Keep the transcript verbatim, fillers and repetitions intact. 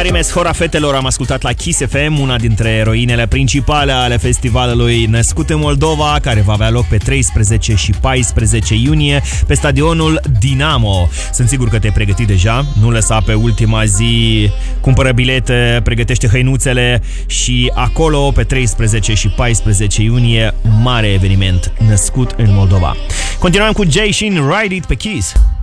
Rimes, Hora Fetelor, am ascultat la Kiss F M, una dintre eroinele principale ale festivalului Născut în Moldova, care va avea loc pe treisprezece și paisprezece iunie pe stadionul Dinamo. Sunt sigur că te-ai pregătit deja, nu lăsa pe ultima zi, cumpără bilete, pregătește hăinuțele și acolo pe treisprezece și paisprezece iunie, mare eveniment Născut în Moldova. Continuăm cu Jay Shin, Ride It pe Kiss.